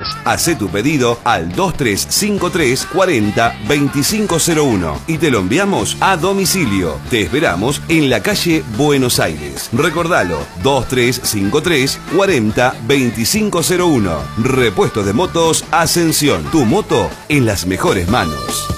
Hacé tu pedido al 2353 40 2501 y te lo enviamos a domicilio. Te esperamos en la calle Buenos Aires. Recordalo, 2353 40 2501. Repuesto de motos Ascensión. Tu moto en las mejores manos.